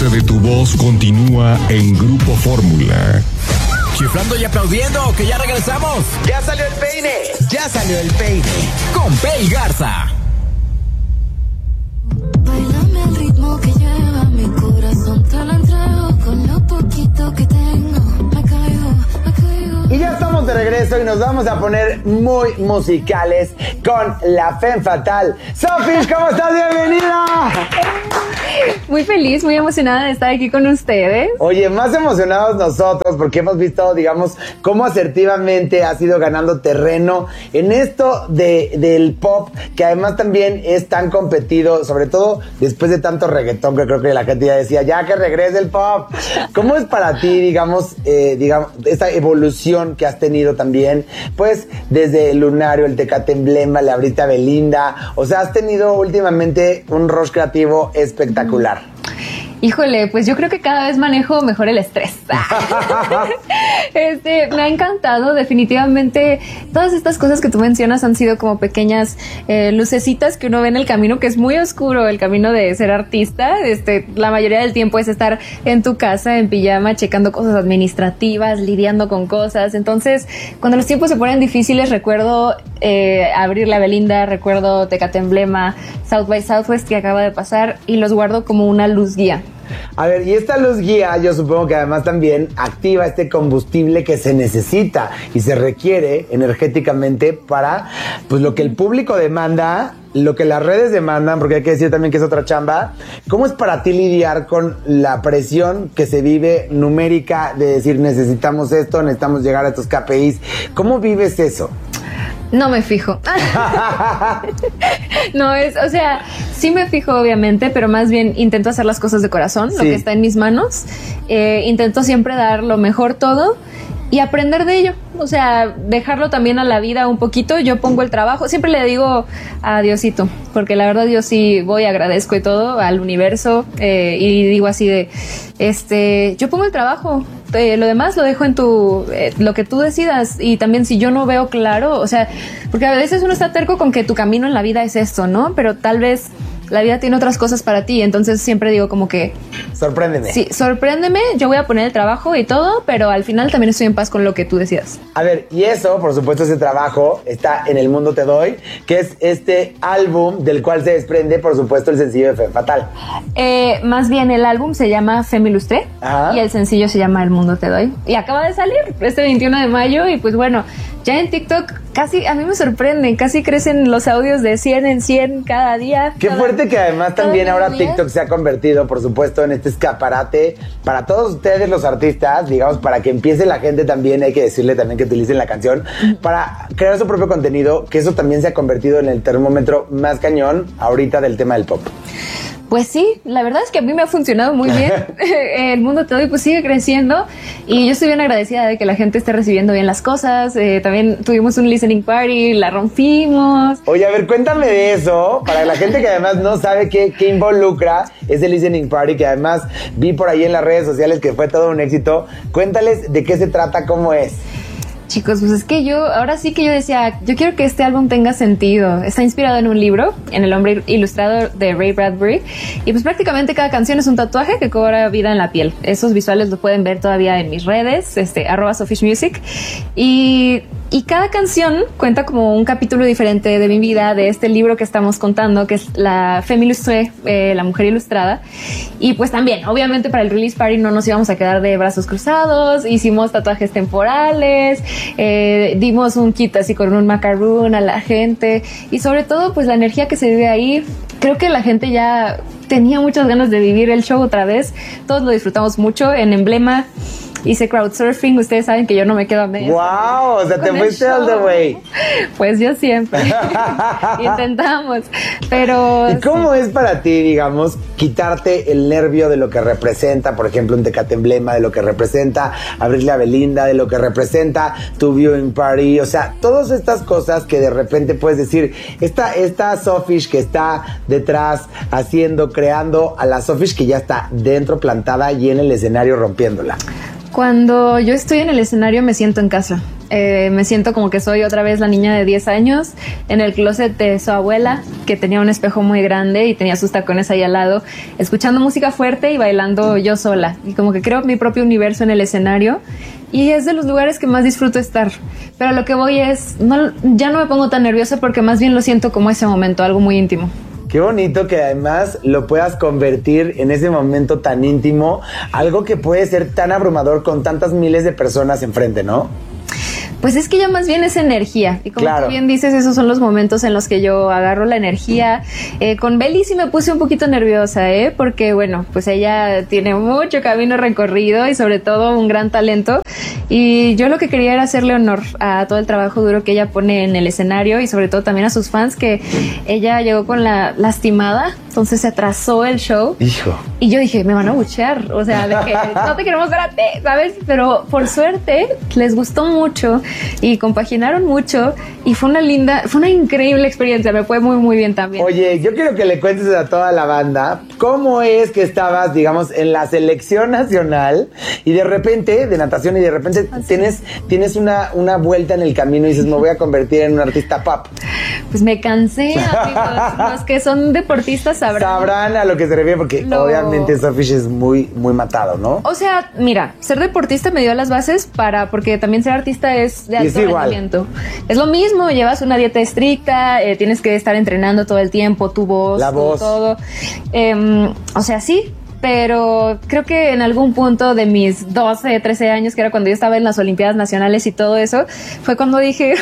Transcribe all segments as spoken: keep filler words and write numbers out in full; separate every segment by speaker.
Speaker 1: dulce de tu voz continúa en Grupo Fórmula.
Speaker 2: Chiflando y aplaudiendo, que ya regresamos.
Speaker 3: Ya salió el peine, ya salió el peine.
Speaker 2: Con Pei Garza.
Speaker 4: Bailame el ritmo que lleva mi corazón, te lo entrego con lo poquito que tengo. Me caigo, me caigo.
Speaker 3: Y ya estamos de regreso y nos vamos a poner muy musicales con la Femme Fatale. Sofish, ¿cómo estás? Bienvenida.
Speaker 5: Muy feliz, muy emocionada de estar aquí con ustedes.
Speaker 3: Oye, más emocionados nosotros porque hemos visto, digamos, cómo asertivamente has ido ganando terreno en esto de, del pop, que además también es tan competido, sobre todo después de tanto reggaetón que creo que la gente ya decía, ya que regrese el pop. ¿Cómo es para ti, digamos, eh, digamos, esta evolución que has tenido también, pues, desde el Lunario, el Tecate Emblema, le abriste a Belinda, o sea, has tenido últimamente un rush creativo espectacular?
Speaker 5: Híjole, pues yo creo que cada vez manejo mejor el estrés. este, me ha encantado, definitivamente. Todas estas cosas que tú mencionas han sido como pequeñas eh, lucecitas que uno ve en el camino, que es muy oscuro el camino de ser artista. Este, la mayoría del tiempo es estar en tu casa, en pijama, checando cosas administrativas, lidiando con cosas. Entonces, cuando los tiempos se ponen difíciles, recuerdo eh, abrir la Belinda, recuerdo Tecate Emblema, South by Southwest que acaba de pasar, y los guardo como una luz guía.
Speaker 3: A ver, y esta luz guía yo supongo que además también activa este combustible que se necesita y se requiere energéticamente para, pues, lo que el público demanda, lo que las redes demandan, porque hay que decir también que es otra chamba. ¿Cómo es para ti lidiar con la presión que se vive numérica de decir necesitamos esto, necesitamos llegar a estos K P Is? ¿Cómo vives eso?
Speaker 5: No me fijo. No es, o sea, sí me fijo obviamente, pero más bien intento hacer las cosas de corazón, sí, lo que está en mis manos. Eh, intento siempre dar lo mejor todo y aprender de ello. O sea, dejarlo también a la vida un poquito. Yo pongo el trabajo. Siempre le digo a Diosito, porque la verdad yo sí voy, agradezco y todo al universo, eh, y digo así de, este, yo pongo el trabajo. Eh, lo demás lo dejo en tu, eh, lo que tú decidas. Y también si yo no veo claro, o sea, porque a veces uno está terco con que tu camino en la vida es esto, ¿no? Pero tal vez la vida tiene otras cosas para ti, entonces siempre digo como que...
Speaker 3: Sorpréndeme.
Speaker 5: Sí, sorpréndeme, yo voy a poner el trabajo y todo, pero al final también estoy en paz con lo que tú decidas.
Speaker 3: A ver, y eso, por supuesto, ese trabajo está en El Mundo Te Doy, que es este álbum del cual se desprende, por supuesto, el sencillo de Femme Fatale.
Speaker 5: Eh, más bien el álbum se llama Femme Illustrée. Ajá. Y el sencillo se llama El Mundo Te Doy. Y acaba de salir este veintiuno de mayo y pues bueno, ya en TikTok casi, a mí me sorprende, casi crecen los audios de cien en cien cada día.
Speaker 3: Qué
Speaker 5: cada,
Speaker 3: fuerte que además también ahora
Speaker 5: día.
Speaker 3: TikTok se ha convertido, por supuesto, en este escaparate para todos ustedes los artistas, digamos, para que empiece la gente también, hay que decirle también que utilicen la canción, para crear su propio contenido, que eso también se ha convertido en el termómetro más cañón ahorita del tema del pop.
Speaker 5: Pues sí, la verdad es que a mí me ha funcionado muy bien. El Mundo Te Doy pues sigue creciendo y yo estoy bien agradecida de que la gente esté recibiendo bien las cosas. Eh, también tuvimos un listening party, la rompimos.
Speaker 3: Oye, a ver, cuéntame de eso, para la gente que además no sabe qué, qué involucra ese listening party, que además vi por ahí en las redes sociales que fue todo un éxito. Cuéntales de qué se trata, cómo es.
Speaker 5: Chicos, pues es que yo, ahora sí que yo decía, yo quiero que este álbum tenga sentido. Está inspirado en un libro, en El Hombre Ilustrado de Ray Bradbury. Y pues prácticamente cada canción es un tatuaje que cobra vida en la piel. Esos visuales lo pueden ver todavía en mis redes, este, arroba Sofish Music. Y, y cada canción cuenta como un capítulo diferente de mi vida, de este libro que estamos contando, que es la Femme Illustrée, eh, la mujer ilustrada. Y pues también, obviamente para el release party no nos íbamos a quedar de brazos cruzados. Hicimos tatuajes temporales. Eh, dimos un kit así con un macaroon a la gente y sobre todo pues la energía que se vive ahí. Creo que la gente ya tenía muchas ganas de vivir el show otra vez. Todos lo disfrutamos mucho. En Emblema hice crowdsurfing. Ustedes saben que yo no me quedo a medias.
Speaker 3: ¡Wow! O sea, te fuiste all the way.
Speaker 5: Pues yo siempre. Intentamos. Pero...
Speaker 3: ¿Y cómo sí. es para ti, digamos, quitarte el nervio de lo que representa, por ejemplo, un Tecate Emblema, de lo que representa abrirle a Belinda, de lo que representa tu viewing party? O sea, todas estas cosas que de repente puedes decir, esta, esta Sofish que está detrás haciendo, creando, a la Sofish que ya está dentro plantada y en el escenario rompiéndola.
Speaker 5: Cuando yo estoy en el escenario me siento en casa. Eh, me siento como que soy otra vez la niña de diez años en el closet de su abuela, que tenía un espejo muy grande y tenía sus tacones ahí al lado, escuchando música fuerte y bailando yo sola. Y como que creo mi propio universo en el escenario. Y es de los lugares que más disfruto estar. Pero a lo que voy es, no, ya no me pongo tan nerviosa porque más bien lo siento como ese momento, algo muy íntimo.
Speaker 3: Qué bonito que además lo puedas convertir en ese momento tan íntimo, algo que puede ser tan abrumador con tantas miles de personas enfrente, ¿no?
Speaker 5: Pues es que ya más bien es energía. Y como
Speaker 3: claro.
Speaker 5: tú bien dices, esos son los momentos en los que yo agarro la energía. Eh, con Beli sí me puse un poquito nerviosa, ¿eh? Porque, bueno, pues ella tiene mucho camino recorrido y sobre todo un gran talento. Y yo lo que quería era hacerle honor a todo el trabajo duro que ella pone en el escenario y sobre todo también a sus fans, que ella llegó con la lastimada, entonces se atrasó el show.
Speaker 3: Hijo.
Speaker 5: Y yo dije, me van a buchear, o sea, de que no te queremos ver a ti, ¿sabes? Pero por suerte les gustó mucho y compaginaron mucho y fue una linda, fue una increíble experiencia, me fue muy muy bien también.
Speaker 3: Oye, yo quiero que le cuentes a toda la banda cómo es que estabas, digamos, en la selección nacional y de repente, de natación, y de repente
Speaker 5: Así.
Speaker 3: tienes, tienes una, una vuelta en el camino y dices, me voy a convertir en un artista pop.
Speaker 5: Pues me cansé, amigos, los que son deportistas sabrán.
Speaker 3: Sabrán a lo que se refiere, porque
Speaker 5: Lo...
Speaker 3: obviamente Sofish es muy, muy matado, ¿no?
Speaker 5: O sea, mira, ser deportista me dio las bases para, porque también ser artista es de alto
Speaker 3: es igual.
Speaker 5: rendimiento. Es lo mismo, llevas una dieta estricta, eh, tienes que estar entrenando todo el tiempo, tu voz,
Speaker 3: La
Speaker 5: tu
Speaker 3: voz.
Speaker 5: todo. Eh, o sea, sí. Pero creo que en algún punto de mis doce, trece años, que era cuando yo estaba en las Olimpiadas Nacionales y todo eso, fue cuando dije,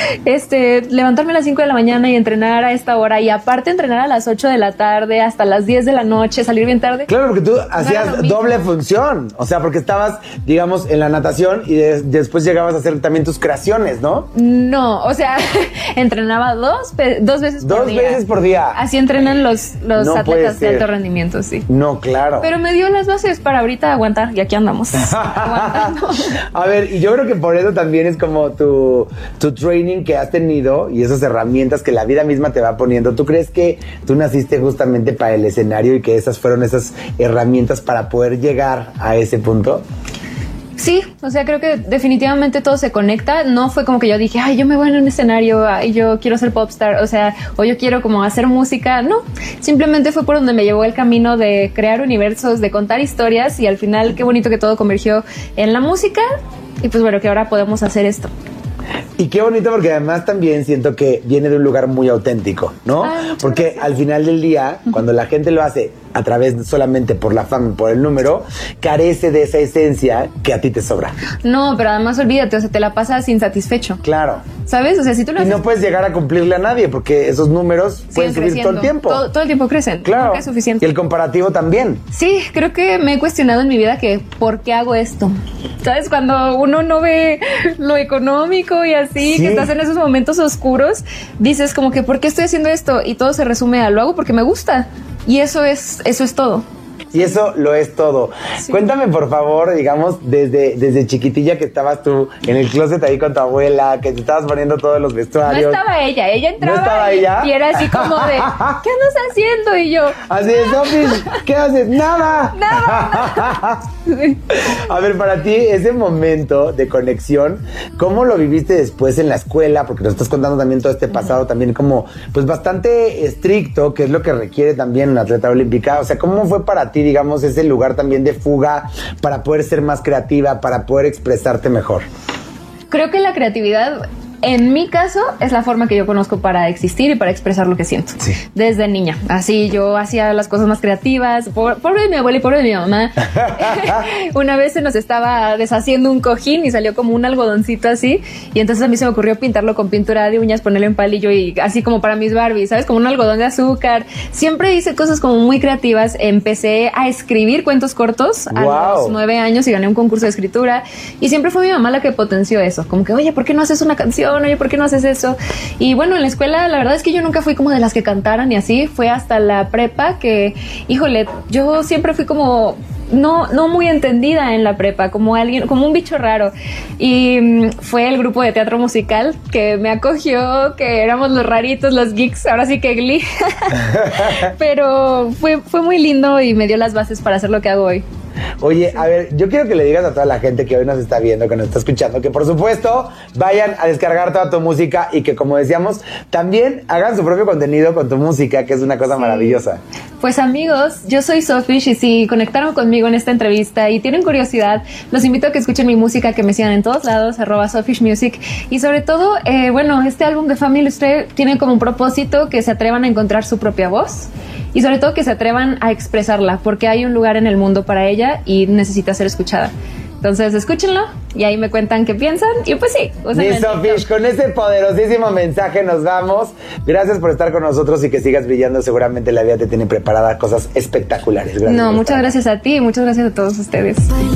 Speaker 5: este, levantarme a las cinco de la mañana y entrenar a esta hora, y aparte entrenar a las ocho de la tarde hasta las diez de la noche, salir bien tarde.
Speaker 3: Claro, porque tú
Speaker 5: No era lo
Speaker 3: hacías
Speaker 5: mismo.
Speaker 3: doble función. O sea, porque estabas, digamos, en la natación y de- después llegabas a hacer también tus creaciones, ¿no?
Speaker 5: No, o sea, entrenaba dos, pe- dos veces por
Speaker 3: Dos
Speaker 5: día.
Speaker 3: veces por día.
Speaker 5: Así entrenan los, los
Speaker 3: No puede
Speaker 5: atletas de
Speaker 3: ser.
Speaker 5: alto rendimiento, sí.
Speaker 3: No, claro.
Speaker 5: Pero me dio las bases para ahorita aguantar y aquí andamos. aguantando.
Speaker 3: A ver, y yo creo que por eso también es como tu, tu training que has tenido y esas herramientas que la vida misma te va poniendo. ¿Tú crees que tú naciste justamente para el escenario y que esas fueron esas herramientas para poder llegar a ese punto?
Speaker 5: Sí, o sea, creo que definitivamente todo se conecta. No fue como que yo dije, ay, yo me voy en un escenario, ay, yo quiero ser popstar, o sea, o yo quiero como hacer música. No, simplemente fue por donde me llevó el camino de crear universos, de contar historias, y al final qué bonito que todo convergió en la música. Y pues bueno, que ahora podemos hacer esto.
Speaker 3: Y qué bonito, porque además también siento que viene de un lugar muy auténtico, ¿no?
Speaker 5: Ay, muchas
Speaker 3: Porque
Speaker 5: gracias.
Speaker 3: al final del día, cuando la gente lo hace a través solamente por la fama, por el número, carece de esa esencia que a ti te sobra.
Speaker 5: No, pero además olvídate, o sea, te la pasas insatisfecho,
Speaker 3: Claro.
Speaker 5: ¿sabes? O sea, si tú lo
Speaker 3: Y
Speaker 5: haces,
Speaker 3: no puedes llegar a cumplirle a nadie, porque esos números pueden
Speaker 5: siguen
Speaker 3: subir todo el
Speaker 5: creciendo.
Speaker 3: tiempo.
Speaker 5: Todo, todo el tiempo crecen.
Speaker 3: Claro.
Speaker 5: Nunca es suficiente.
Speaker 3: Y el comparativo también.
Speaker 5: Sí, creo que me he cuestionado en mi vida que ¿por qué hago esto? ¿Sabes? Cuando uno no ve lo económico y así,
Speaker 3: Sí.
Speaker 5: que estás en esos momentos oscuros, dices como que ¿por qué estoy haciendo esto? Y todo se resume a lo hago porque me gusta. Y eso es, eso es todo.
Speaker 3: Y eso lo es todo.
Speaker 5: Sí.
Speaker 3: Cuéntame, por favor, digamos, desde, desde chiquitilla que estabas tú en el closet ahí con tu abuela, que te estabas poniendo todos los
Speaker 5: No
Speaker 3: vestuarios.
Speaker 5: estaba ella, ella entraba
Speaker 3: ¿No estaba
Speaker 5: y,
Speaker 3: ella?
Speaker 5: y era así como de ¿qué andas haciendo? Y yo,
Speaker 3: Así de, Sofi, ¿qué haces? ¡Nada!
Speaker 5: nada.
Speaker 3: A ver, para ti, ese momento de conexión, ¿cómo lo viviste después en la escuela? Porque nos estás contando también todo este pasado también como, pues, bastante estricto, que es lo que requiere también una atleta olímpica. O sea, ¿cómo fue para ti, digamos, ese lugar también de fuga para poder ser más creativa, para poder expresarte mejor?
Speaker 5: Creo que la creatividad, en mi caso, es la forma que yo conozco para existir y para expresar lo que siento.
Speaker 3: Sí.
Speaker 5: Desde niña. Así yo hacía las cosas más creativas. Por- Pobre de mi abuela y pobre de mi mamá. Una vez se nos estaba deshaciendo un cojín y salió como un algodoncito así. Y entonces a mí se me ocurrió pintarlo con pintura de uñas, ponerlo en palillo y así como para mis Barbies, ¿sabes? Como un algodón de azúcar. Siempre hice cosas como muy creativas. Empecé a escribir cuentos cortos a
Speaker 3: Wow.
Speaker 5: los nueve años y gané un concurso de escritura. Y siempre fue mi mamá la que potenció eso. Como que, oye, ¿por qué no haces una canción? Oye, ¿por qué no haces eso? Y bueno, en la escuela la verdad es que yo nunca fui como de las que cantaran y así. Fue hasta la prepa que, híjole, yo siempre fui como no, no muy entendida en la prepa, como alguien, como un bicho raro. Y mm, fue el grupo de teatro musical que me acogió, que éramos los raritos, los geeks, ahora sí que Glee. Pero fue, fue muy lindo y me dio las bases para hacer lo que hago hoy.
Speaker 3: Oye, a ver, yo quiero que le digas a toda la gente que hoy nos está viendo, que nos está escuchando, que por supuesto vayan a descargar toda tu música y que, como decíamos, también hagan su propio contenido con tu música, que es una cosa sí. maravillosa.
Speaker 5: Pues amigos, yo soy Sofish y si conectaron conmigo en esta entrevista y tienen curiosidad, los invito a que escuchen mi música, que me sigan en todos lados, arroba Sofish Music. Y sobre todo, eh, bueno, este álbum de Family Illustrated tiene como un propósito que se atrevan a encontrar su propia voz y sobre todo que se atrevan a expresarla, porque hay un lugar en el mundo para ella y necesita ser escuchada. Entonces, escúchenlo y ahí me cuentan qué piensan. Y pues sí,
Speaker 3: mi Sofish, con ese poderosísimo mensaje nos vamos. Gracias por estar con nosotros y que sigas brillando. Seguramente la vida te tiene preparada cosas espectaculares. Gracias
Speaker 5: no, muchas gracias a ti y muchas gracias a todos ustedes.